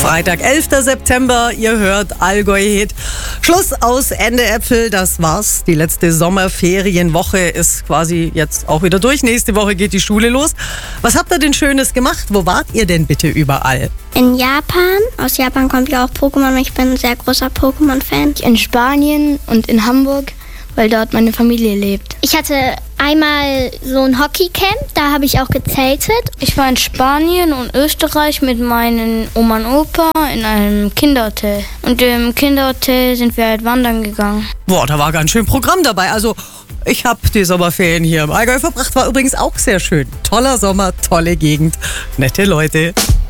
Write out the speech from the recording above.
Freitag, 11. September, ihr hört Allgäu-Hit. Schluss aus Ende-Äpfel, das war's. Die letzte Sommerferienwoche ist quasi jetzt auch wieder durch. Nächste Woche geht die Schule los. Was habt ihr denn Schönes gemacht? Wo wart ihr denn bitte überall? In Japan. Aus Japan kommt ja auch Pokémon. Ich bin ein sehr großer Pokémon-Fan. In Spanien und in Hamburg, weil dort meine Familie lebt. Ich hatte einmal so ein Hockeycamp, da habe ich auch gezeltet. Ich war in Spanien und Österreich mit meinen Oma und Opa in einem Kinderhotel. Und im Kinderhotel sind wir halt wandern gegangen. Boah, da war ganz schön Programm dabei. Also ich habe die Sommerferien hier im Allgäu verbracht. War übrigens auch sehr schön. Toller Sommer, tolle Gegend, nette Leute.